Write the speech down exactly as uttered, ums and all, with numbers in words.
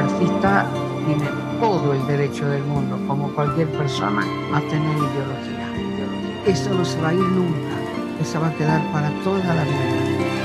artista tiene todo el derecho del mundo, como cualquier persona, a tener ideología. Eso no se va a ir nunca, eso va a quedar para toda la vida.